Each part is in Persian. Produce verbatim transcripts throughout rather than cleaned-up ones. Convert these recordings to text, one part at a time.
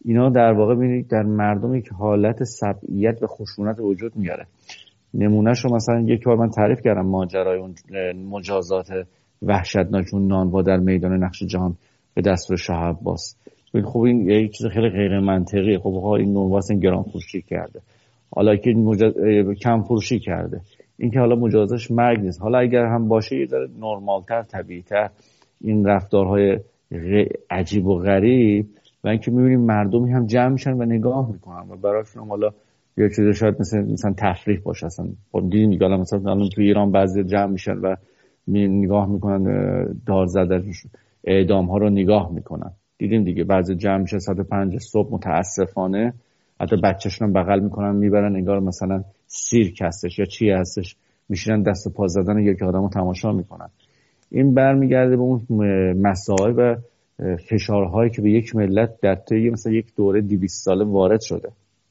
اینا در واقع ببینید در مردم یک حالت سبعیت و خشونت وجود میاره. نمونهش رو مثلا یک بار من تعریف کردم، ماجرای اون مجازات وحشتناک اون نانوا در میدان نقش جهان به دستور شاه عباس. خب این یک چیز خیلی غیر منطقیه. خب ها این نانوا اصلا گران فروشی کرده، حالا که مجاز... کم فروشی کرده، این که حالا مجازاتش مرگ نیست. حالا اگر هم باشه یه ذره نرمال‌تر، طبیعی‌تر این رفتارهای عجیب و غریب، و اینکه می‌بینیم مردمی هم جمع میشن و نگاه میکنن و براشون حالا یه چیزی شاید مثلا مثلا تفریح باشه. اصلا خب دیدین دیگه مثلا الان تو ایران بعضی جمع میشن و می نگاه میکنن دار زدنشون، اعدام ها رو نگاه میکنن. دیدیم دیگه بعضی جمع میشه ساعت پنج صبح، متاسفانه حتی بچه‌شون هم بغل میکنن میبرن، انگار مثلا سیرک هستش یا چی هستش، میشینن دست و پا زدن یک آدمو تماشا میکنن. این برمیگرده به اون مسائل و فشارهایی که به یک ملت در طی مثلا یک دوره دویست ساله وارد شده.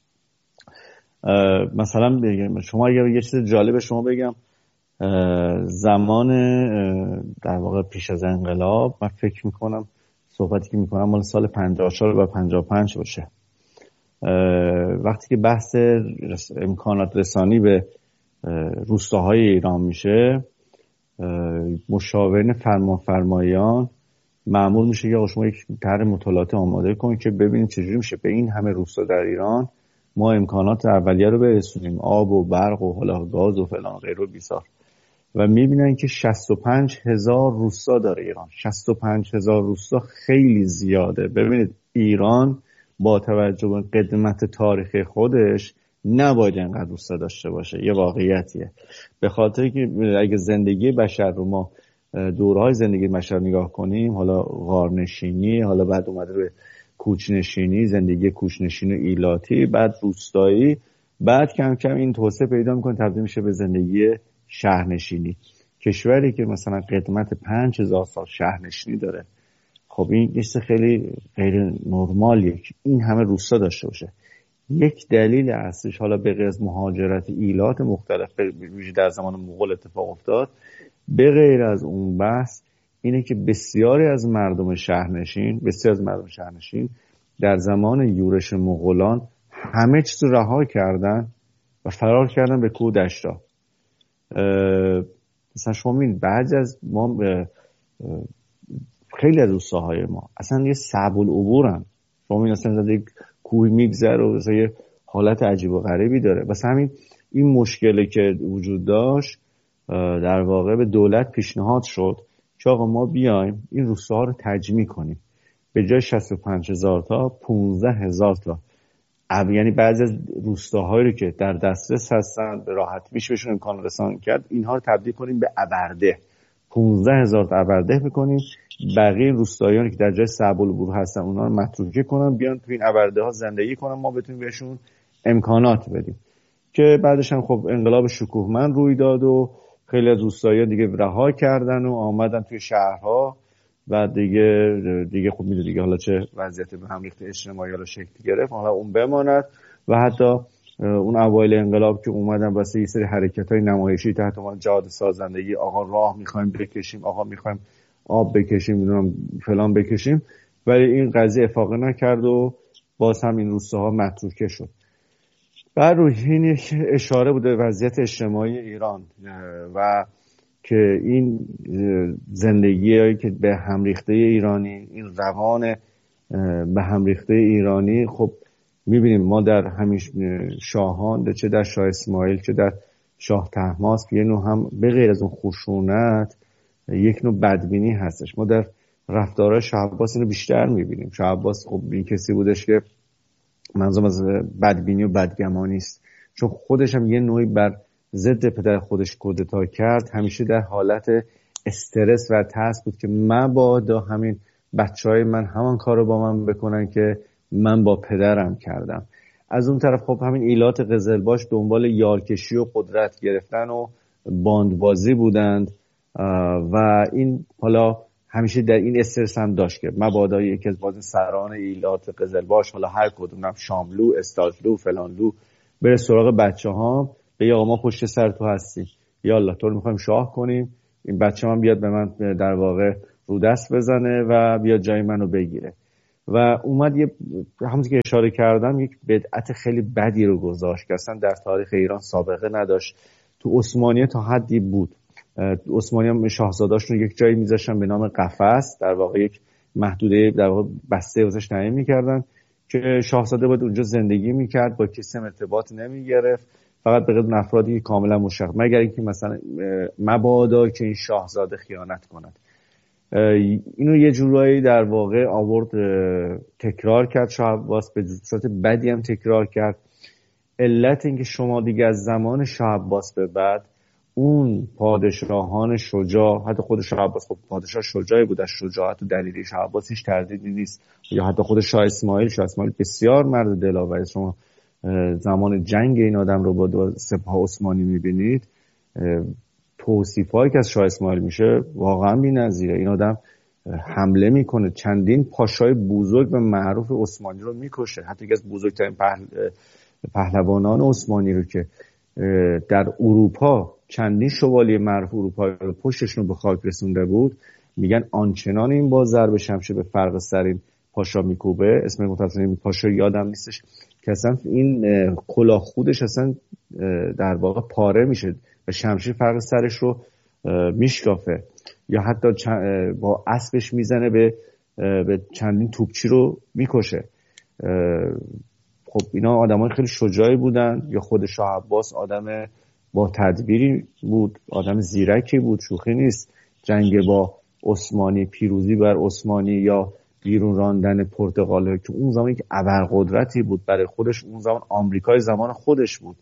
مثلا بگم شما اگر یه چیز جالب شما بگم، زمان در واقع پیش از انقلاب من فکر میکنم صحبتی که میکنم مال سال پنجاه و چهار و پنجاه و پنج باشه، وقتی که بحث امکانات رسانی به روستاهای ایران میشه، مشاورین فرمانفرمایان مأمور میشه که شما یک طرح مطالعاتی آماده کنید که ببینید چجوری میشه به این همه روستا در ایران ما امکانات اولیه رو برسونیم، آب و برق و حالا گاز و فلان غیر و بیسار. و میبینن که شصت و پنج هزار روستا داره ایران. شصت و پنج هزار روستا خیلی زیاده. ببینید ایران با توجه به قدمت تاریخی خودش نباید اینقدر روستا داشته باشه، یه واقعیتیه. به خاطر که اگه زندگی بشر رو ما دورهای زندگی بشر نگاه کنیم، حالا غارنشینی، حالا بعد اومده به کوچنشینی، زندگی کوچنشینی و ایلاتی، بعد روستایی، بعد کم کم این توسعه پیدا میکنه تبدیل میشه به زندگی شهرنشینی. کشوری که مثلا قدمت پنج هزار سال شهرنشینی داره، خب این چیز خیلی غیر نرمالیه که این همه روستا داشته باشه. یک دلیل اصلیش حالا به غیر از مهاجرت ایلات مختلف ویژه در زمان مغول اتفاق افتاد، به غیر از اون بحث اینه که بسیاری از مردم شهرنشین بسیاری از مردم شهرنشین در زمان یورش مغولان همه چیز رو رها کردن و فرار کردن به کوه دشتا. مثلا شما می‌بینید بعضی از ما خیلی از روستاهای ما اصلا یه صعب العبورن. شما می‌بینید اصلا یک کوه میگذره و مثلا یه حالت عجیب و غریبی داره. واسه همین این مشکلی که وجود داشت در واقع به دولت پیشنهاد شد که آقا ما بیایم این روستاها رو تجمیع کنیم، به جای شصت و پنج هزار تا پانزده هزار تا، یعنی بعضی از روستاهایی رو که در دسترس هستن به راحتی میشه بهشون امکان رسانی کرد، اینها رو تبدیل کنیم به ابرده. پانزده هزار تا ابرده میکنیم، بقیه روستاییانی که در جای صعب العبور هستن اونها رو متروکه کنن، بیان تو این ابرده ها زندگی کنن، ما بتونیم بهشون امکانات بدیم. که بعدش هم خب انقلاب شکوهمند روی داد و خیلی از روستایی‌ها دیگه رها کردن و آمدن توی شهرها و دیگه دیگه خب میدونید دیگه حالا چه وضعیت به هم ریخت اجتماعی حالا شکل گرفت، حالا اون بماند. و حتی اون اوایل انقلاب که اومدن واسه یه سری حرکت‌های نمایشی تحت عنوان جهاد سازندگی، آقا راه می‌خوایم بکشیم، آقا می‌خوایم آب بکشیم، میدونم فلان بکشیم، ولی این قضیه افاقه نکرد و باز هم این روستاها متروکه شد. بر روی این یک اشاره بوده وضعیت اجتماعی ایران و که این زندگی‌هایی که به هم ریخته ایرانی، این روان به هم ریخته ایرانی، خب می‌بینیم ما در همیش شاهان، چه در شاه اسماعیل چه در شاه طهماسب، یه نوع هم به غیر از اون خشونت یک نوع بدبینی هستش. ما در رفتارهای شاه عباس اینو بیشتر می‌بینیم. شاه عباس خب این کسی بودش که منظورم از بدبینی و بدگمانی است، چون خودش هم یه نوعی بر ضد پدر خودش کودتا کرد، همیشه در حالت استرس و ترس بود که مبادا همین بچهای من همان کارو با من بکنن که من با پدرم کردم. از اون طرف خب همین ایلات قزلباش دنبال یارکشی و قدرت گرفتن و باندبازی بودند و این حالا همیشه در این استرس هم داشت که مبادا یکی از باز سران ایلات قزلباش، حالا هر کدومم شاملو، استاجلو، فلانلو، بره سراغ بچه‌ها بگه آقا ما پشت سر تو هستیم، یالا تو رو می‌خوایم شاه کنیم، این بچه من بیاد به من در واقع رو دست بزنه و بیاد جای منو بگیره. و اومد یه همونطور که اشاره کردم یک بدعت خیلی بدی رو گذاشت که اصلا در تاریخ ایران سابقه نداشت. تو عثمانیه تا حدی بود. عثمانیان شاهزاداشون یک جایی میذاشتن به نام قفس، در واقع یک محدوده در واقع بسته واسش تعیین میکردن که شاهزاده باید اونجا زندگی میکرد، با کسی هم ارتباط نمیگرفت، فقط به قدر افرادی کاملا مشخص، مگر اینکه مثلا مبادا که این شاهزاده خیانت کند. اینو یه جورایی در واقع آورد تکرار کرد شاه عباس، به صورت بدی هم تکرار کرد. علت اینکه شما دیگه از زمان شاه عباس به بعد اون پادشاهان شجاع، حتی خود شاه عباس خب پادشاه شجاعی بود، از شجاعت و دلیری شاه عباس هیچ تردیدی نیست، یا حتی خود شاه اسماعیل شاه اسماعیل بسیار مرد دلاور. شما زمان جنگ این آدم رو با سپاه عثمانی میبینید، توصیفایی که از شاه اسماعیل میشه واقعا بی‌نظیره. این آدم حمله میکنه، چندین پاشای بزرگ و معروف عثمانی رو میکشه، حتی یکی از بزرگترین پهل... پهلوانان عثمانی رو که در اروپا چندین شوالیه معروف اروپایی رو پشتشون به خاک رسونده بود، میگن آنچنان این با ضرب شمشیر به فرق سرین پاشا میکوبه، اسم متأسفانه پاشا یادم نیستش، که اصلا این کلاه خودش اصلا در واقع پاره میشه و شمشیر فرق سرش رو میشکافه، یا حتی با اسبش میزنه به به چندین توپچی رو میکشه. خب اینا آدمای خیلی شجاعی بودن. یا خود شاه عباس آدم با تدبیری بود، آدم زیرکی بود، شوخی نیست. جنگ با عثمانی، پیروزی بر عثمانی یا بیرون راندن پرتغال که اون زمان که ابرقدرتی بود برای خودش، اون زمان آمریکای زمان خودش بود،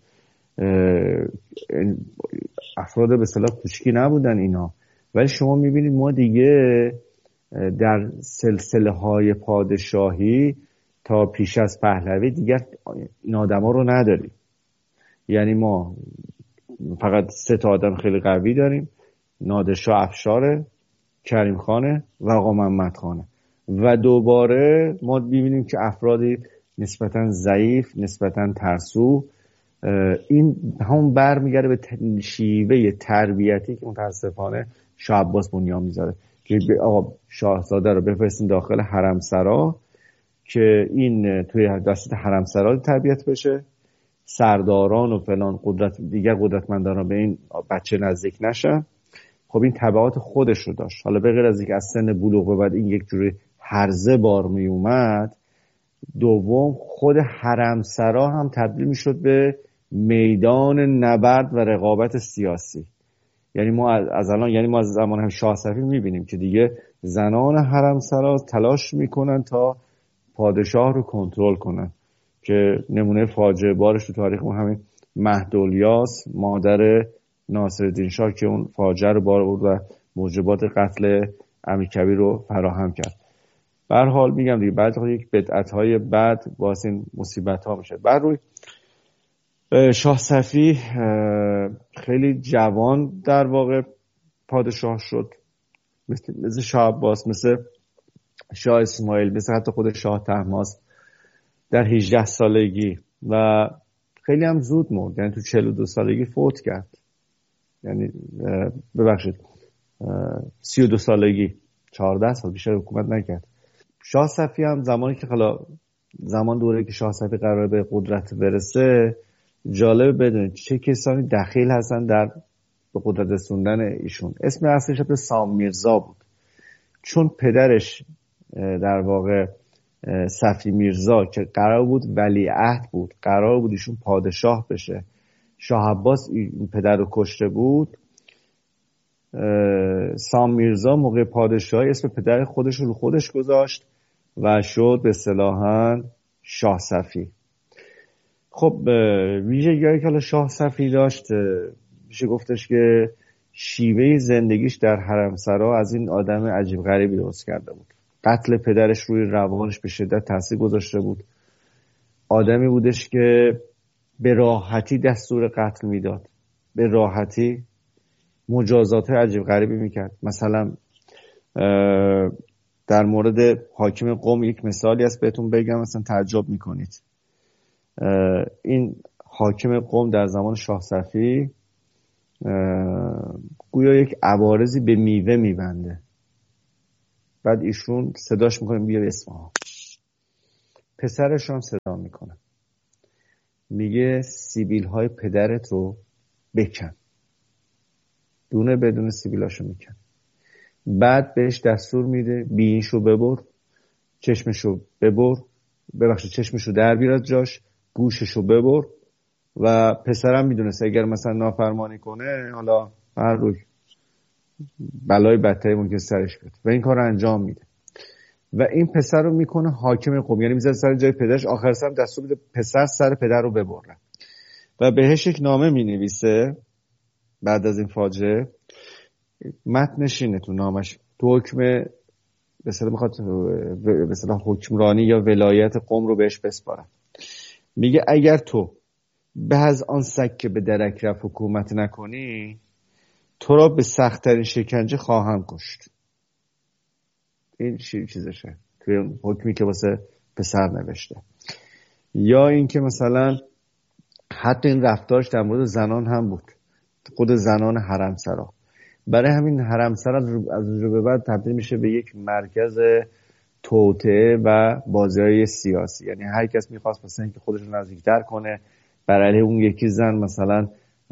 افراد به اصطلاح کوچکی نبودن اینا. ولی شما میبینید ما دیگه در سلسله های پادشاهی تا پیش از پهلوی دیگر این آدما رو نداریم. یعنی ما فقط سه تا آدم خیلی قوی داریم: نادرشاه افشار، کریم خانه و آقا محمد خانه. و دوباره ما ببینیم که افرادی نسبتاً ضعیف، نسبتاً ترسو، این همون برمیگرده به شیوه تربیتی که متاسفانه شاه عباس بنیان میذاره که آقا شاهزاده رو بفرستین داخل حرمسرا که این توی دست حرمسرا تربیت بشه، سرداران و فلان قدرت دیگر قدرتمندان به این بچه نزدیک نشن. خب این تبعات خودش رو داشت. حالا به غیر از اینکه از سن بلوغ به بعد این یک جوری هرزه بار می اومد، دوم خود حرمسرا هم تبدیل میشد به میدان نبرد و رقابت سیاسی. یعنی ما از الان یعنی ما از زمان هم شاه صفی میبینیم که دیگه زنان حرمسرا تلاش میکنن تا پادشاه رو کنترل کنن، که نمونه فاجعه بارش تو تاریخ ما همین مهدالیاس، مادر ناصرالدین شاه، که اون فاجعه رو بار آورد و موجبات قتل امیرکبیر رو فراهم کرد. به هر حال میگم دیگه بعد یک بدعت‌های بد باعث این مصیبت‌ها میشه. بعد روی شاه صفی خیلی جوان در واقع پادشاه شد، مثل مثل شاه عباس، مثل شاه اسماعیل، مثل حتی خود شاه طهماسب در هجده سالگی، و خیلی هم زود مرد. یعنی تو چهل و دو سالگی فوت کرد. یعنی ببخشید سی و دو سالگی، چهارده سال بیشتر حکومت نکرد. شاه صفی هم زمانی که حالا زمان دوره که شاه صفی قرار به قدرت برسه، جالب بدونید چه کسانی دخیل هستن در به قدرت رسوندن ایشون. اسم اصلیش به سام میرزا بود، چون پدرش در واقع صفی میرزا که قرار بود ولیعهد بود، قرار بود ایشون پادشاه بشه، شاه عباس این پدر رو کشته بود. سام میرزا موقع پادشاهی اسم پدر خودش رو خودش گذاشت و شد به اصطلاحاً شاه صفی. خب ویژگی‌هایی که حالا شاه صفی داشت، میشه گفتش که شیوه زندگیش در حرمسرا از این آدم عجیب غریبی درست کرده بود. قتل پدرش روی روانش به شدت تاثیر گذاشته بود. آدمی بودش که به راحتی دستور قتل میداد، به راحتی مجازات عجیب غریبی میکرد. مثلا در مورد حاکم قم یک مثالی هست بهتون بگم، مثلا تعجب میکنید. این حاکم قم در زمان شاه صفی گویا یک عوارضی به میوه میبنده، بعد ایشون صداش میکنه بیا اصفهان. پسرش هم صدا میکنه، میگه سیبیل های پدرت رو بکن. دونه بدون سیبیلاشو میکن. بعد بهش دستور میده بینیشو ببر، چشمشو ببر، ببخشید چشمشو در بیار جاش، گوششو ببر. و پسرم میدونست اگر مثلا نافرمانی کنه حالا هر روی بلای بدتری ممکن سرش بیاد و این کار رو انجام میده و این پسر رو میکنه حاکم قوم، یعنی میذاره سر جای پدرش. آخر سر دستور میده پسر سر پدر رو ببره و بهش یک نامه مینویسه. بعد از این فاجعه متنش اینه تو نامش، تو حکم مثلا میخواد مثلا حکمرانی یا ولایت قوم رو بهش بسپاره. میگه اگر تو به از آن سگ که به درک رفت حکومت نکنی، تو را به سخت‌ترین شکنجه خواهم کشت. این چیزشه توی حکمی که واسه پسر نوشته. یا اینکه مثلا حتی این رفتارش در مورد زنان هم بود، خود زنان حرمسرا. برای همین حرمسرا از اونجا به بعد تبدیل میشه به یک مرکز توطئه و بازی‌های سیاسی. یعنی هر کس میخواست مثلا اینکه خودش رو نزدیکتر کنه بر علیه اون یکی زن مثلا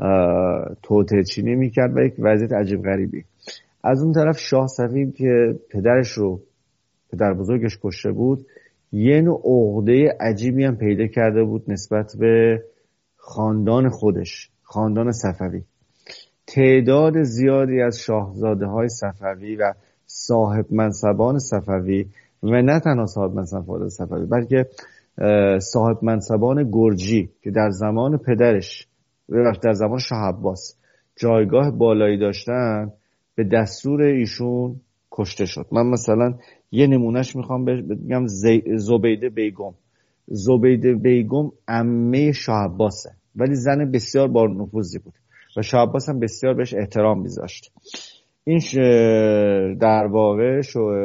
توطئه چینی میکرد و یک وضعیت عجیب غریبی. از اون طرف شاه صفی که پدرش رو پدر بزرگش کشته بود، یه نوع عقده عجیبی هم پیدا کرده بود نسبت به خاندان خودش، خاندان صفوی. تعداد زیادی از شاهزاده های صفوی و صاحب منصبان صفوی و نه تنها صاحب منصبان صفوی بلکه صاحب منصبان گرجی که در زمان پدرش در زمان شاه عباس جایگاه بالایی داشتن به دستور ایشون کشته شد. من مثلا یه نمونهش میخوام بگم، زبیده بیگم. زبیده بیگم عمه شاه عباسه ولی زن بسیار با نفوذی بود و شاه عباس هم بسیار بهش احترام میذاشت. این در واقع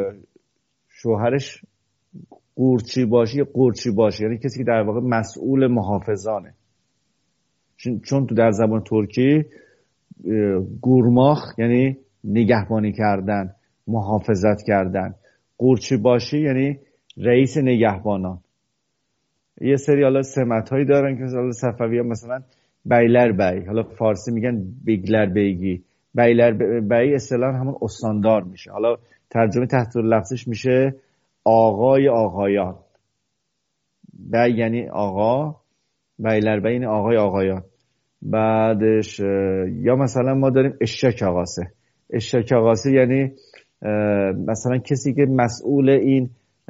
شوهرش قورچی باشی قورچی باشی یعنی کسی که در واقع مسئول محافظانه، چون تو در زبان ترکی گورماخ یعنی نگهبانی کردن، محافظت کردن. قورچی باشی یعنی رئیس نگهبانان. یه سری حالا سمت‌هایی دارن که حالا صفوی‌ها مثلا بیلر بی، حالا فارسی میگن بیگلر بیگی. بیلر بی اصطلاحاً همون استاندار میشه، حالا ترجمه تحت لفظش میشه آقای آقایان. بی یعنی آقا، بیلر بی یعنی آقای آقایان. بعدش یا مثلا ما داریم اشک آقاسه. اشک آقاسه یعنی مثلا کسی که مسئول این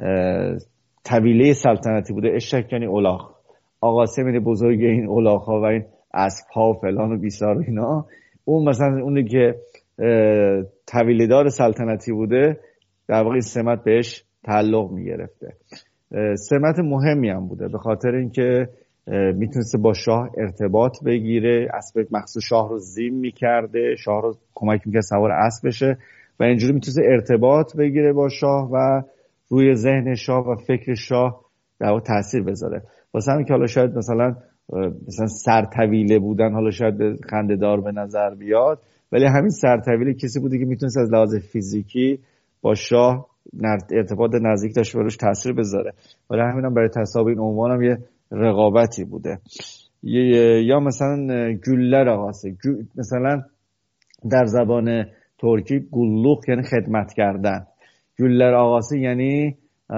طویله سلطنتی بوده. اشک یعنی الاغ، آقاسه یعنی بزرگ این الاغ ها و این اسب ها و فلان و بیسار و اینا. اون مثلا اونی که طویله دار سلطنتی بوده در واقع این سمت بهش تعلق میگرفته. سمت مهمی هم بوده به خاطر اینکه میتونسته با شاه ارتباط بگیره، اسب مخصوص شاه رو زین میکرده، شاه رو کمک میکرد سوار اسب بشه و اینجوری میتونسته ارتباط بگیره با شاه و روی ذهن شاه و فکر شاه در واقع تاثیر بذاره. واسه همین که حالا شاید مثلا مثلا سرطویله بودن حالا شاید خنده‌دار به نظر بیاد، ولی همین سرطویله کسی بوده که میتونست از لحاظ فیزیکی با شاه ارتباط نزدیک داشته و روش تاثیر بذاره. ولی همین هم برای تصاحب این عنوان هم یه رقابتی بوده. یا مثلا گلر آقاسه، مثلا در زبان ترکی گلوق یعنی خدمت کردن. گلر آقاسه یعنی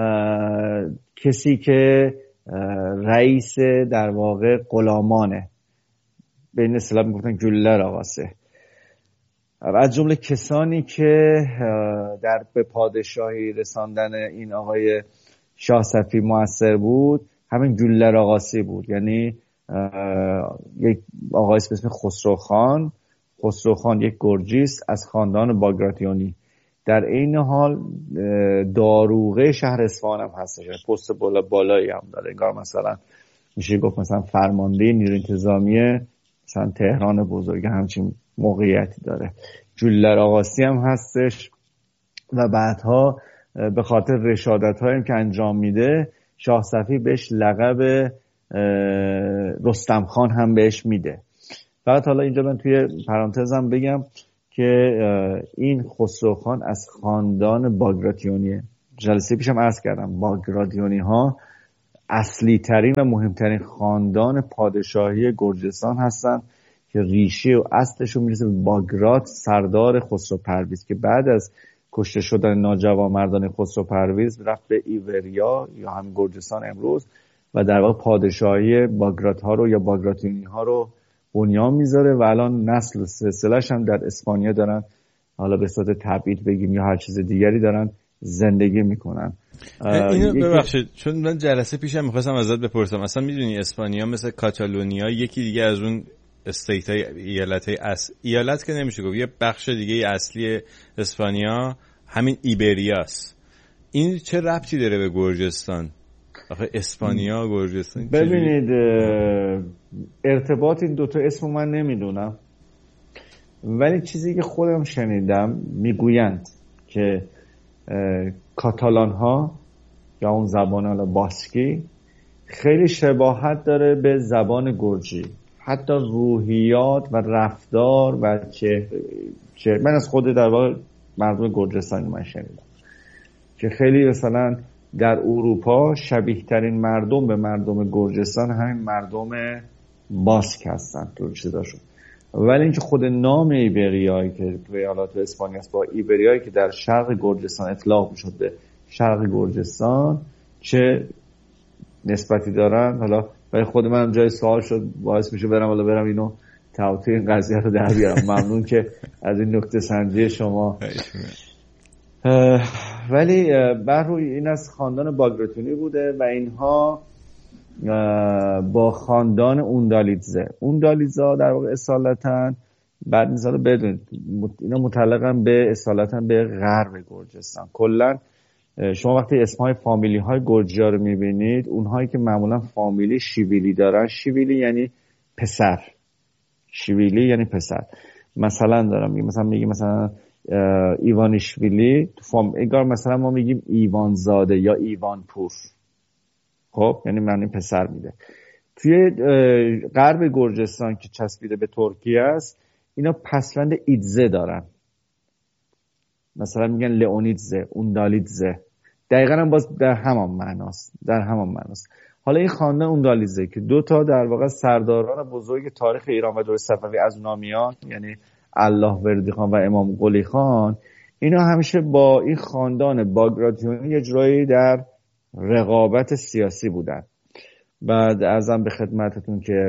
کسی که رئیس در واقع غلامانه، به این اصطلاح میگفتن گلر آقاسه. از جمله کسانی که در به پادشاهی رساندن این آقای شاه صفی مؤثر بود همین گلر آقاسی بود. یعنی یک آقای به اسم خسرو خان. خسرو خان یک گرجی است از خاندان باگراتیونی. در این حال داروغه شهر اصفهان هم هستش، پست بالا بالایی هم داره، انگار مثلا میشه گفت مثلا فرمانده نیروی انتظامی مثلا تهران بزرگ همچین موقعیتی داره. گلر آقاسی هم هستش و بعدها به خاطر رشادت هایی که انجام میده شاه صفی بهش لقب رستم خان هم بهش میده. فقط حالا اینجا من توی پرانتزم بگم که این خسرو خان از خاندان باگراتیونیه. جلسه پیشم عرض کردم باگراتیونی ها اصلی ترین و مهمترین خاندان پادشاهی گرجستان هستن که ریشه و اصلشون میرسه به باگرات سردار خسرو پرویز که بعد از کشته شدن ناجوانمردان خسرو پرویز رفت به ایوریا یا هم گرجستان امروز و در واقع پادشاهی باگرات ها رو یا باگراتیونی ها رو بنیان میذاره و الان نسل و سلسله‌اش هم در اسپانیا دارن، حالا به صورت تبعید بگیم یا هر چیز دیگری، دارن زندگی میکنن. اینو ببخشید چون من جلسه پیشم میخواستم ازت بپرسم، اصلا میدونی اسپانیا مثل کاتالونیا یکی دیگه از اون استیت های ایالت های اصل ایالت که نمیشه گفت، یه بخش دیگه اصلی اسپانیا همین ایبریاست. این چه ربطی داره به گرجستان؟ آخه اسپانیا گرجستان ببینید ارتباط این دوتا اسم من نمیدونم، ولی چیزی که خودم شنیدم میگویند که کاتالان ها یا اون زبان حالا باسکی خیلی شباهت داره به زبان گرجی، حتی روحیات و رفتار و چه, چه من از خود در واقع مردم گرجستان من شنیدم که خیلی مثلا در اروپا شبیه ترین مردم به مردم گرجستان همین مردم باسک هستن تو چیزاشون. ولی اینکه خود نام ایبریایی که توی ایالات اسپانیا است با ایبریایی که در شرق گرجستان اطلاق میشد به شرق گرجستان چه نسبتی دارن، حالا برای خود منم جای سوال شد، باعث میشه برم حالا برم اینو توضیح این قضیه رو در بیارم. ممنون که از این نکته سنجی شما. ولی بر روی این از خاندان باگراتیونی بوده و اینها با خاندان اوندالیتزه اوندالیتزا در واقع اصالتا بعد مثلا بدونید اینا متعلقاً به اصالتا به غرب گرجستان. کلا شما وقتی اسمهای فامیلی های گرجی ها رو میبینید، اونهایی که معمولا فامیلی شیویلی دارن، شیویلی یعنی پسر، شیویلی یعنی پسر. مثلا دارم میگم مثلا میگیم مثلا ایوانیشویلی تو فام اگر مثلا ما میگیم ایوانزاده یا ایوانپور، خب یعنی معنی پسر میده. توی غرب گرجستان که چسبیده به ترکیه است، اینا پسوند ایدزه دارن، مثلا میگن لئونیدزه، اوندالیدزه، دقیقاً هم باز در همان معناست، در همان معناست. حالا این خاندان اوندالیدزه که دو تا در واقع سرداران بزرگ تاریخ ایران و دوره صفوی از اونها میان، یعنی الله وردی خان و امام قلی خان، اینا همیشه با این خاندان باگراتیونی یه جورایی در رقابت سیاسی بودن. بعد ازم به خدمتتون که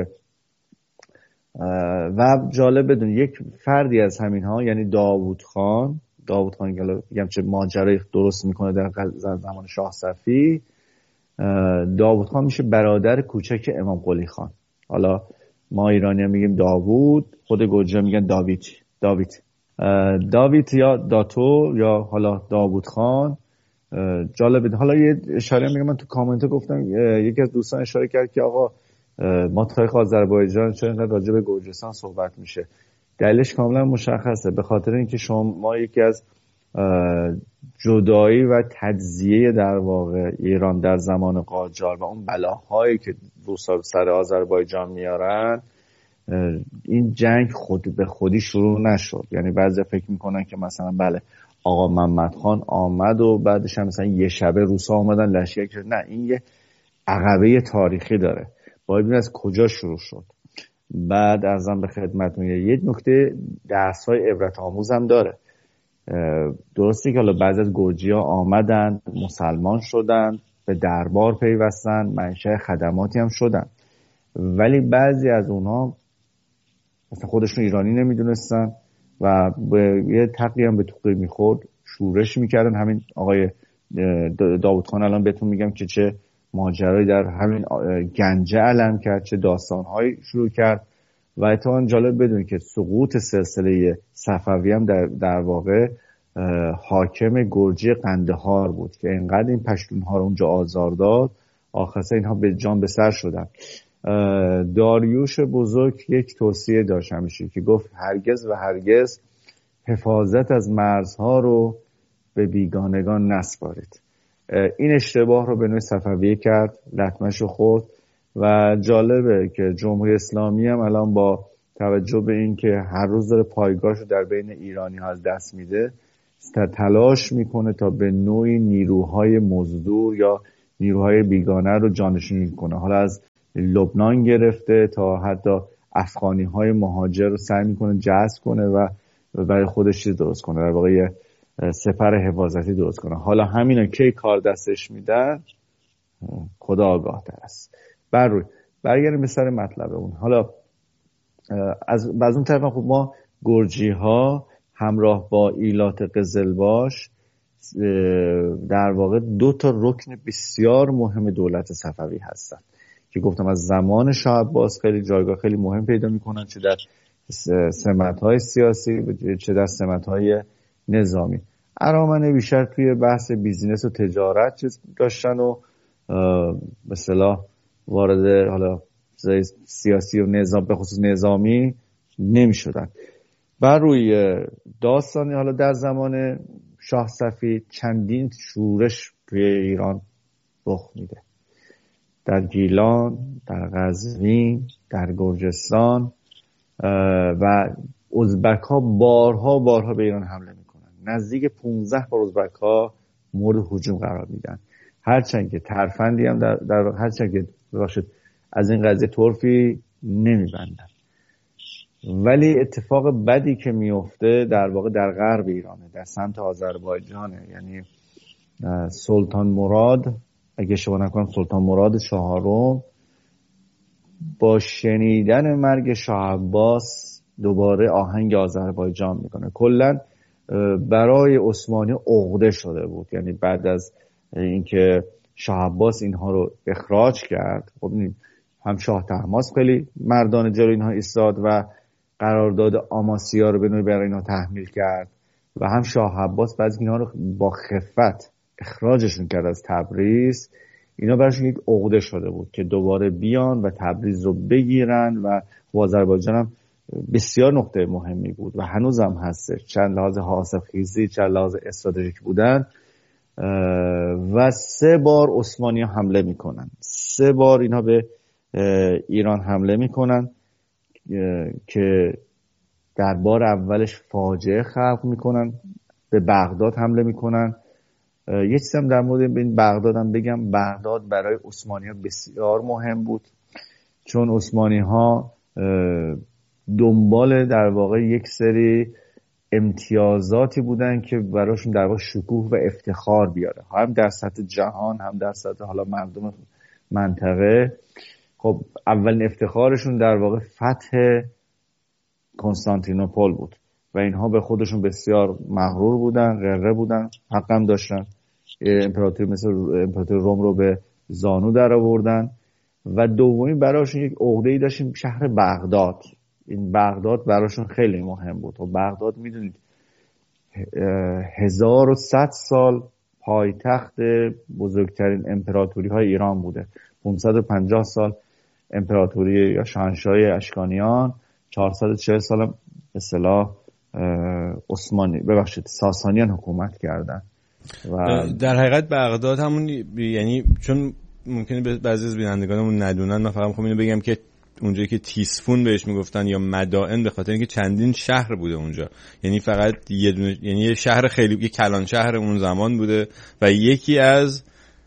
و جالب بدون یک فردی از همین ها یعنی داوود خان داوود خان که میگم چه ماجرایی درست میکنه در زمان شاه صفی، داوود خان میشه برادر کوچک امام قلی خان. حالا ما ایرانی هم میگیم داوود، خود گرجی میگن داوید داوید داوید یا داتو یا حالا داوود خان. جالبه. حالا یه اشاره میگم، من تو کامنت گفتم، یکی از دوستان اشاره کرد که آقا ما تاریخ آذربایجان چرا اینقدر راجع به گرجستان صحبت میشه. دلیلش کاملا مشخصه، به خاطر اینکه شما یکی از جدایی و تجزیه در واقع ایران در زمان قاجار و اون بلاهایی که روسا سر آذربایجان میارن، این جنگ خود به خودی شروع نشد. یعنی بعضی فکر میکنن که مثلا بله آقا محمد خان آمد و بعدش هم مثلا یه شبه روسا آمدن لشکر کرد. نه، این یه عقبه تاریخی داره، باید ببینید از کجا شروع شد. بعد ازم به خدمتتون یه نکته درس‌های عبرت آموز هم داره. درسته که حالا بعضی از گرجی‌ها آمدن، مسلمان شدن، به دربار پیوستن، منشأ خدماتی هم شدن، ولی بعضی از اونها مثلا خودشون ایرانی نمیدونستن و به یه تقی هم به توقی میخورد، شورش میکردن. همین آقای داوود خان الان بهتون میگم که چه ماجرایی در همین گنجه علم کرد، چه داستانهایی شروع کرد. و اتفاقا جالب بدونید که سقوط سلسله صفوی هم در, در واقع حاکم گرجی قندهار بود که اینقدر این پشتونها رو اونجا آزار داد، آخرسته اینها به جان به سر شدن. داریوش بزرگ یک توصیه داشت همیشه که گفت هرگز و هرگز حفاظت از مرزها رو به بیگانگان نسپارید. این اشتباه رو به نوعی صفویه کرد، لطمه‌شو خورد. و جالبه که جمهوری اسلامی هم الان با توجه به این که هر روز داره پایگاهش رو در بین ایرانی ها از دست میده، تلاش میکنه تا به نوعی نیروهای مزدور یا نیروهای بیگانه رو جانشین کنه، حالا از لبنان گرفته تا حتی افغانی های مهاجر رو سعی میکنه جذب کنه و برای خودش چیز درست کنه، در واقع سپر حفاظتی درست کنه. حالا همینا کی کار دستش میدن خدا آگاه تر است. بر روی برگردیم به سر مطلب اون. حالا از از اون طرف خب ما گرجی ها همراه با ایلات قزلباش در واقع دو تا رکن بسیار مهم دولت صفوی هستن که گفتم از زمان شاه عباس خیلی جایگاه خیلی مهم پیدا میکنن، چه در سمت‌های سیاسی چه در سمت‌های نظامی. ارامنه بیشتر توی بحث بیزینس و تجارت چیز داشتن و به اصطلاح وارد حالا سیاسی و نظام به خصوص نظامی نمی‌شدن. بر روی داستانی حالا در زمان شاه صفی چندین شورش توی ایران رخ میده، در گیلان، در قزوین، در گرجستان و ازبک ها بارها بارها به ایران حمله میکنن. نزدیک پانزده بار ازبک ها مورد هجوم قرار میدن، هرچند که ترفندی هم در, در هرچند که ببخشید از این قضیه طرفی نمیبندن. ولی اتفاق بدی که میفته در واقع در غرب ایرانه، در سمت آذربایجانه. یعنی سلطان مراد، اگه اشتباه نکنم سلطان مراد چهارم، با شنیدن مرگ شاه عباس دوباره آهنگ آذربایجان میکنه. کلا برای عثمانی عقده شده بود، یعنی بعد از اینکه شاه عباس اینها رو اخراج کرد، خب هم شاه طهماسپ خیلی مردان جلوی اینها ایستاد و قرارداد آماسیا رو به نوعی برای اینها تحمیل کرد و هم شاه عباس بعضی اینها رو با خفت اخراجشون کرد از تبریز. اینا براشون یک عقده شده بود که دوباره بیان و تبریز رو بگیرن و آذربایجان هم بسیار نقطه مهمی بود و هنوز هم هستش، چند لحاظ حاصل خیزی چند لحاظ استراتژیک بودن. و سه بار عثمانی ها حمله میکنن، سه بار اینا به ایران حمله میکنن که در بار اولش فاجعه خلق میکنن، به بغداد حمله میکنن. یه چیز هم در مورد این بغداد هم بگم، بغداد برای عثمانی ها بسیار مهم بود، چون عثمانی ها دنبال در واقع یک سری امتیازاتی بودن که براشون در واقع شکوه و افتخار بیاره، هم در سطح جهان هم در سطح حالا مردم منطقه. خب اولین افتخارشون در واقع فتح کنستانتینوپل بود و اینها به خودشون بسیار مغرور بودن، غره بودن، حق هم داشتن. امپراتوری مثل امپراتوری روم رو به زانو در آوردن. و دومی براشون یک عقده‌ای داشتیم، شهر بغداد. این بغداد براشون خیلی مهم بود. و بغداد میدونید هزار و صد سال پایتخت بزرگترین امپراتوری های ایران بوده. پانصد و پنجاه سال امپراتوری یا شاهنشاهی اشکانیان، چهارصد و چهل سال به اصطلاح عثمانی ببخشید ساسانیان حکومت کردن. و در حقیقت بغداد همون، یعنی چون ممکنه بعضی از بینندگانمون ندونن، من فقط میخوام اینو بگم که اونجایی که تیسفون بهش میگفتن یا مدائن به خاطر اینکه چندین شهر بوده اونجا، یعنی فقط یه دونه، یعنی یه شهر خیلی، یه کلان شهر اون زمان بوده و یکی از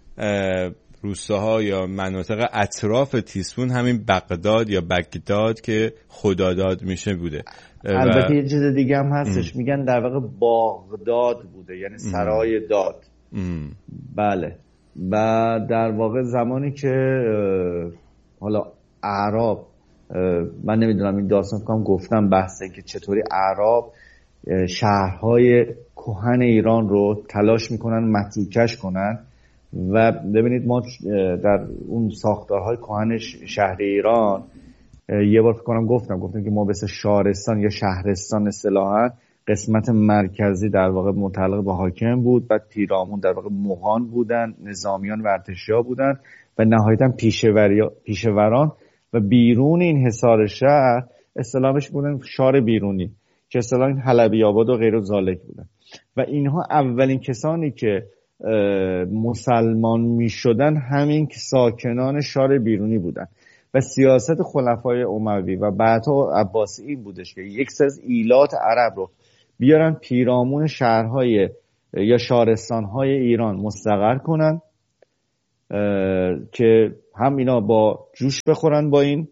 روستاها یا مناطق اطراف تیسفون همین بغداد یا بغداد که خداداد میشه بوده. البته یه چیز دیگه هم هستش، ام. میگن در واقع باغداد بوده، یعنی سرای داد. ام. بله. و در واقع زمانی که حالا اعراب، من نمیدونم این داستان فکرم گفتم بحثه که چطوری اعراب شهرهای کهن ایران رو تلاش میکنن متروکش کنن. و ببینید ما در اون ساختارهای کهن شهر ایران یه بار فکر کنم گفتم گفتم که ما مثل شارستان یا شهرستان اصطلاحاً قسمت مرکزی در واقع متعلق به حاکم بود، بعد پیرامون در واقع مغان بودن، نظامیان و ارتشیا بودن و نهایتاً پیشوران و بیرون این حصار شهر اصطلاحش بودن شار بیرونی که اصطلاحاً حلبی آباد و غیر ذالک بودن. و اینها اولین کسانی که مسلمان می شدن همین که ساکنان شار بیرونی بودن. و سیاست خلفای اموی و بعدها عباسی این بودش که یک سری از ایلات عرب رو بیارن پیرامون شهرهای یا شارستانهای ایران مستقر کنن که هم اینا با جوش بخورن با این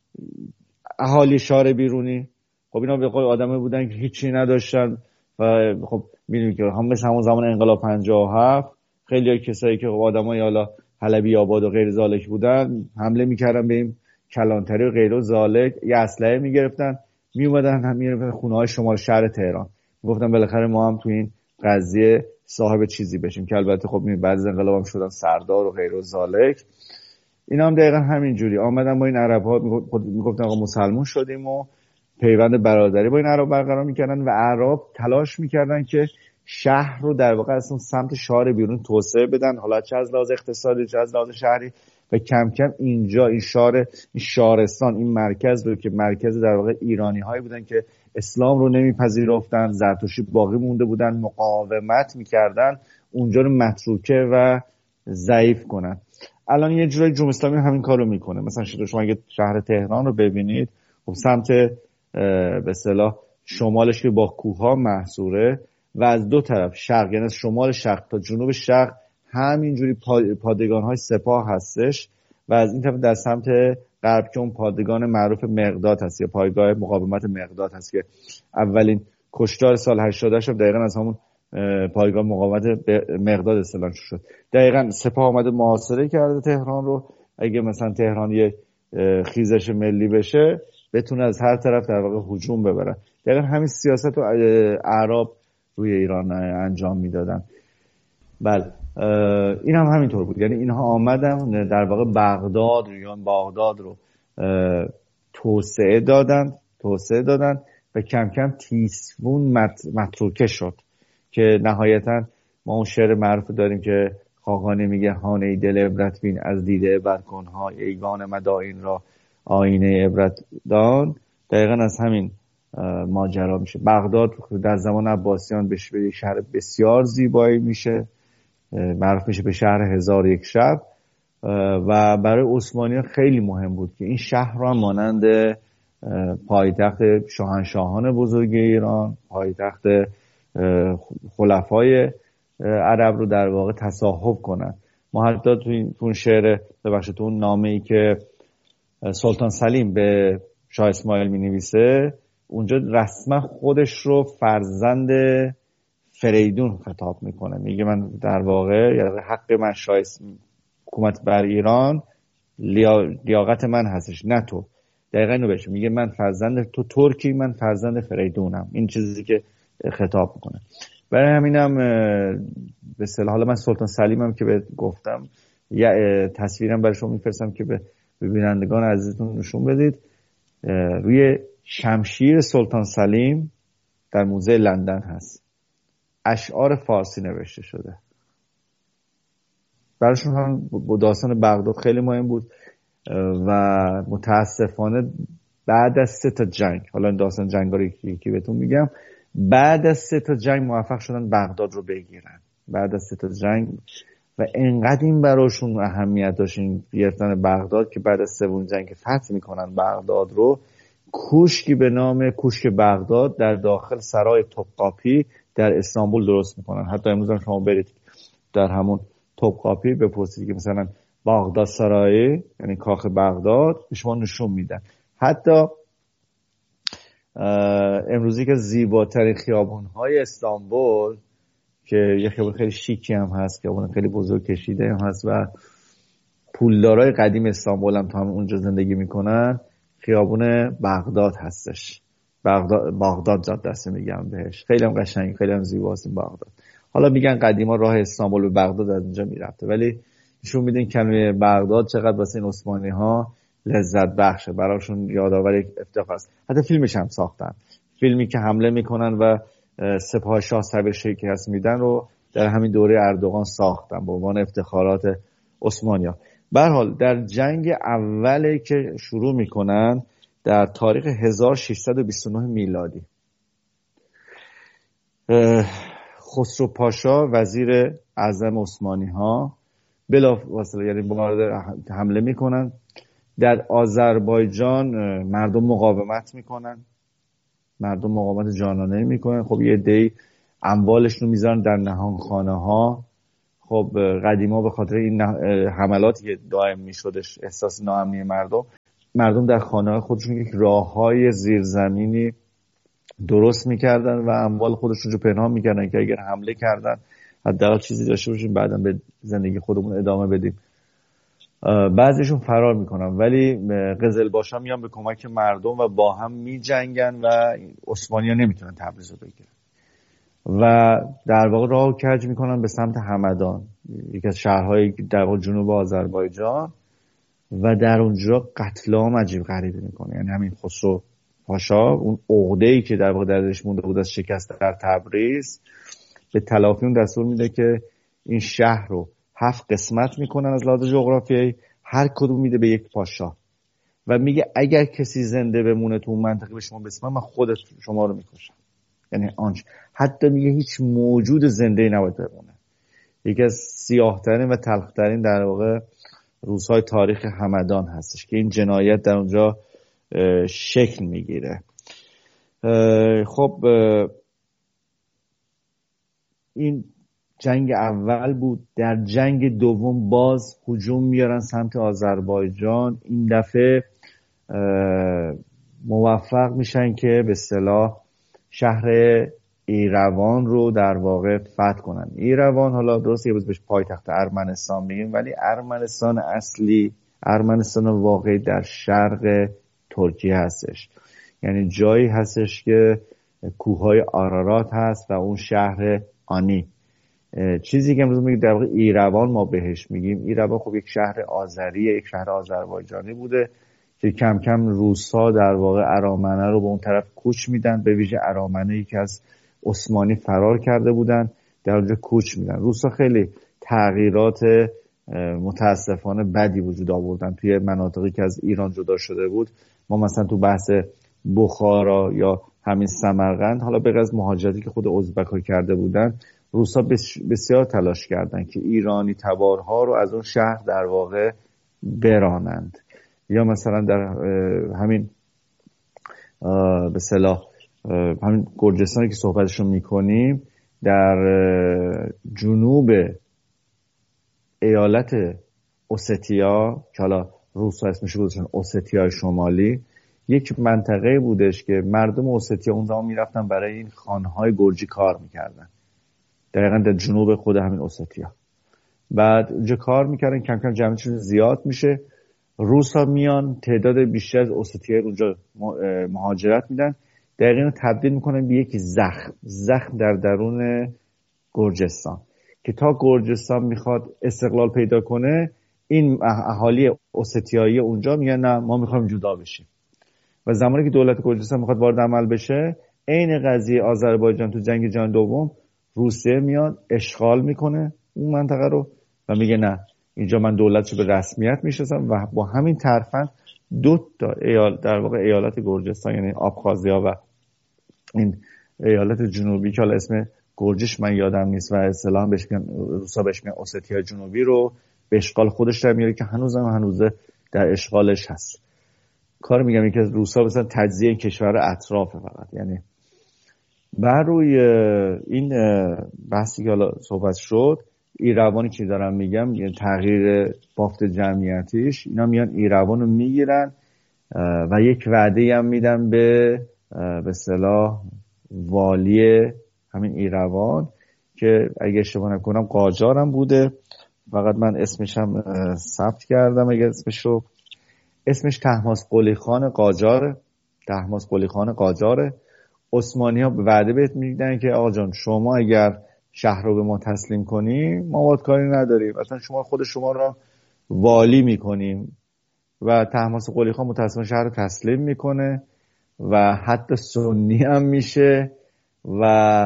اهالی شهر بیرونی. خب اینا به قول آدمه بودن که هیچی نداشتن و خب میدونید که هم مثل همون زمان انقلاب پنجاه و هفت خیلی کسایی که آدمای حالا حلبی آباد و غیر زالک بودن حمله میکردن به این کلانتری و غیر زالک، یه اسلحه میگرفتن میومدن هم میرفتن خونه های شمال شهر تهران، میگفتن بالاخره ما هم تو این قضیه صاحب چیزی بشیم، که البته خب می بعد از انقلاب هم شدن سردار و غیر زالک. اینا هم دقیقا همین جوری آمدن با این عرب ها میگفتن آقا مسلمون شدیم و پیوند برادری با این عرب برقرار میکردن و عرب تلاش میکردن که شهر رو در واقع از اون سمت شهر بیرون توسعه بدن، حالا چه از لحاظ اقتصادی چه از لحاظ شهری، و کم کم اینجا این شهر این شهرستان این مرکز رو که مرکز در واقع ایرانی هایی بودن که اسلام رو نمیپذیرفتن، زرتشتی باقی مونده بودن، مقاومت میکردن، اونجا رو متروکه و ضعیف کنن. الان یه جورایی جمهوری اسلامی همین کارو میکنه. مثلا شما اگه شهر تهران رو ببینید، خب سمت به اصطلاح شمالش که با کوه‌ها محصوره و از دو طرف شرق، یعنی از شمال شرق تا جنوب شرق همینجوری پادگان‌های سپاه هستش و از این طرف در سمت غرب که اون پادگان معروف مقداد هست یا پایگاه مقاومت مقداد هست که اولین کشتار سال هشتاد و هشت دقیقاً از همون پایگاه مقاومت مقداد اصطلاح شد. دقیقاً سپاه آمده محاصره کرده تهران رو، اگه مثلا تهران یه خیزش ملی بشه بتونه از هر طرف در واقع هجوم ببره. دقیقاً همین سیاست رو اعراب روی ایران انجام میدادن. بله این هم همینطور بود، یعنی اینها آمدن در واقع بغداد رو یا بغداد رو توسعه دادن توسعه دادن و کم کم تیسفون متروکه شد که نهایتا ما اون شعر معروف داریم که خاقانی میگه هانه دل عبرت بین از دیده عبرت کنها ایگان مدائن را آینه عبرت دان. دقیقا از همین ماجرا میشه. بغداد در زمان عباسیان به شهر بسیار زیبایی میشه، معروف میشه به شهر هزار و یک شب و برای عثمانیان خیلی مهم بود که این شهر را مانند پایتخت شاهنشاهان بزرگ ایران، پایتخت خلفای عرب رو در واقع تصاحب کنن. ما حتی تو این شعر ببخشید تو اون نامه‌ای که سلطان سلیم به شاه اسماعیل می‌نویسه اونجا رسما خودش رو فرزند فریدون خطاب میکنه، میگه من در واقع یعنی حق من شاه حکومت بر ایران لیاقت من هستش نه تو. دقیقاً اینو بهش میگه من فرزند تو ترکی، من فرزند فریدونم. این چیزی که خطاب میکنه. برای همینم به اصطلاح حالا من سلطان سلیمم که به گفتم یه تصویرم برای شما میفرستم که به بینندگان عزیزتون نشون بدید. روی شمشیر سلطان سلیم در موزه لندن هست، اشعار فارسی نوشته شده. براشون هم با داستان بغداد خیلی مهم بود و متاسفانه بعد از سه تا جنگ، حالا این داستان جنگا رو یکی بهتون میگم، بعد از سه تا جنگ موفق شدن بغداد رو بگیرن. بعد از سه تا جنگ و انقدر این براشون اهمیت داشت این گرفتن بغداد که بعد از سوم جنگ فتح میکنن بغداد رو، کوشکی به نام کوشک بغداد در داخل سرای توپقاپی در استانبول درست میکنن. حتی امروز هم شما برید در همون توپقاپی بپرسید که مثلا بغداد سرای یعنی کاخ بغداد به شما نشون میدن. حتی امروزی که زیباترین خیابون‌های استانبول که یه خیابون خیلی شیکی هم هست، خیابون خیلی بزرگ کشیده هم هست و پولدارای قدیم استانبول هم تا هم اونجا زندگی میکنن، خیابون بغداد هستش. بغداد بغداد جاده است میگم بهش. خیلی هم قشنگ، خیلی هم زیباست بغداد. حالا میگن قدیما راه استانبول به بغداد از اونجا میرفته، ولی نشون میدین کلمه بغداد چقدر واسه این عثمانی ها لذت بخشه، براشون یادآور یک افتخار است. حتی فیلمش هم ساختن، فیلمی که حمله میکنن و سپاه شاه سر شکست میدن رو در همین دوره اردوغان ساختن به عنوان افتخارات عثمانی‌ها. به هر حال در جنگ اولی که شروع میکنن در تاریخ هزار و ششصد و بیست و نه میلادی، خسرو پاشا وزیر اعظم عثمانی ها بلافاصله یعنی وارد حمله میکنن. در آذربایجان مردم مقاومت میکنن، مردم مقاومت جانانه میکنن. خب یه عده‌ای اموالشون رو میذارن در نهانخانه ها، خب قدیما به خاطر این حملاتی که دائم میشدش احساس ناامنی مردم مردم در خانه‌های خودشون یک راههای زیرزمینی درست میکردن و اموال خودشون رو پنهان میکردن که اگر حمله کردن حداقل چیزی داشته باشیم بعداً به زندگی خودمون ادامه بدیم. بعضیشون فرار میکنن ولی قزلباشا میان به کمک مردم و با هم میجنگن و عثمانی‌ها نمیتونن تبریز رو بگیرن و در واقع راهو کج میکنن به سمت همدان، یکی از شهرهای در واقع جنوب آذربایجان، و در اونجا قتل عام عجیب غریبی میکنه. یعنی همین خسرو پاشا اون عقده‌ای که در واقع درش مونده بود از شکست در تبریز به تلافی اون دستور میده که این شهر رو هفت قسمت میکنن از لحاظ جغرافیایی، هر کدوم میده به یک پاشا و میگه اگر کسی زنده بمونه تو اون منطقه به شما بسپرم من خودت شما رو میکشم. یعنی آنچ حتی میگه هیچ موجود زنده‌ای نباید بمونه. یکی از سیاه‌ترین و تلخ‌ترین در واقع روزهای تاریخ همدان هستش که این جنایت در اونجا شکل میگیره. خب این جنگ اول بود. در جنگ دوم باز هجوم میارن سمت آذربایجان. این دفعه موفق میشن که به اصطلاح شهر ایروان رو در واقع فتح کنن. ایروان حالا درست یه روز بهش پایتخت ارمنستان میگیم ولی ارمنستان اصلی، ارمنستان واقعی در شرق ترکیه هستش. یعنی جایی هستش که کوههای آرارات هست و اون شهر آنی. چیزی که امروز میگیم در واقع ایروان ما بهش میگیم. ایروان خب یک شهر آذریه، یک شهر آذربایجانی بوده که کم کم روس‌ها در واقع ارامنه رو به اون طرف کوچ میدن، به ویژه ارامنه‌ای که از عثمانی فرار کرده بودن در اونجا کوچ میدن. روس‌ها خیلی تغییرات متاسفانه بدی وجود آوردن توی مناطقی که از ایران جدا شده بود. ما مثلا تو بحث بخارا یا همین سمرقند، حالا به غیر از مهاجرتی که خود ازبک‌ها کرده بودن، روس‌ها بسیار تلاش کردن که ایرانی تبارها رو از اون شهر در واقع برانند. یا مثلا در همین به اصطلاح همین گرجستانی که صحبتشو میکنیم در جنوب ایالت اوستیا که حالا روس‌ها اسمش گذاشتن اوستیای شمالی، یک منطقه بودش که مردم اوستیا اون زمان میرفتن برای این خانهای گرجی کار میکردن، دقیقا در جنوب خود همین اوستیا. بعد اونجا کار میکردن، کم کم جمعیتشون زیاد میشه، روس‌ها میان تعداد بیشتر از اوستیا اونجا مهاجرت میدن، دقیقا تبدیل میکنن به یک زخم زخم در درون گرجستان که تا گرجستان میخواد استقلال پیدا کنه این اهالی اوستیایی اونجا میگن نه ما میخوایم جدا بشیم. و زمانی که دولت گرجستان میخواد وارد عمل بشه، عین قضیه آذربایجان تو جنگ جهانی دوم، روسیه میاد اشغال میکنه اون منطقه رو و میگه نه اینجا من دولتشو به رسمیت میشناسم و با همین ترفند دو تا ایال در واقع ایالت گرجستان یعنی آبخازیا و این ایالت جنوبی که حالا اسم گرجش من یادم نیست و اصطلاحاً بهش میگن روسا بهش میگن اوستیا جنوبی رو به اشغال خودش در میاره که هنوزم هنوزه در اشغالش هست. کار میگم یکی از روسا مثلا تجزیه کشور اطرافه فقط. یعنی بر روی این بحثی که حالا صحبت شد، ایروانی که دارم میگم یعنی تغییر بافت جمعیتیش، اینا میان ایروان رو میگیرن و یک وعده هم میدن به به اصطلاح والی همین ایروان که اگه اشتباه نکنم قاجار هم بوده، فقط من اسمش هم ثبت کردم اگه اسمشو، اسمش طهماسپ قلی خان قاجاره. طهماسپ قلی خان قاجاره. عثمانی ها وعده بهت میدن که آقا جان شما اگر شهر رو به ما تسلیم کنی ما باید کاری نداریم، اصلا شما خود شما رو والی میکنیم. و طهماسپ قلی خان متاسفانه شهر رو تسلیم میکنه و حتی سنی هم میشه و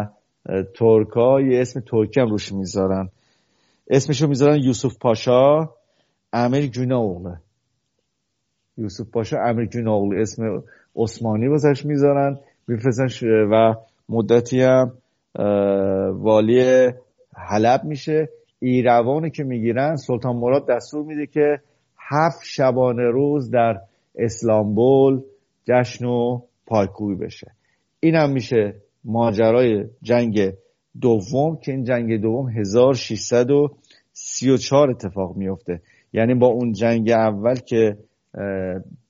ترکا یه اسم ترکی هم روش میذارن، اسمشو میذارن یوسف پاشا امیر جوناغلو. یوسف پاشا امیر جوناغلو اسم عثمانی واسش میذارن میفرستن و مدتی هم والی حلب میشه. ایروانی که میگیرن سلطان مراد دستور میده که هفت شبانه روز در اسلامبول جشن و پایکوبی بشه. این هم میشه ماجرای جنگ دوم که این جنگ دوم هزار و ششصد و سی و چهار اتفاق میفته. یعنی با اون جنگ اول که